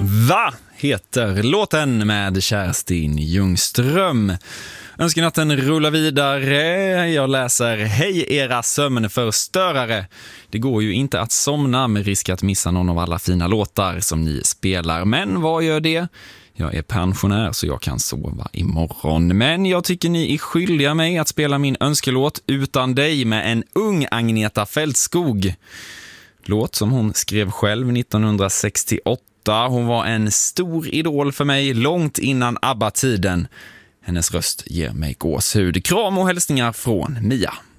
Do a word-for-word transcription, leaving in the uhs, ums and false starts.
Va heter låten med Kerstin Ljungström. Önskenatten rullar vidare. Jag läser: Hej era sömnförstörare. Det går ju inte att somna med risk att missa någon av alla fina låtar som ni spelar. Men vad gör det? Jag är pensionär så jag kan sova imorgon. Men jag tycker ni är skyldiga mig att spela min önskelåt Utan dig med en ung Agneta Fältskog. Låt som hon skrev själv nittonhundrasextioåtta. Hon var en stor idol för mig långt innan ABBA-tiden. Hennes röst ger mig gåshud. Kram och hälsningar från Mia.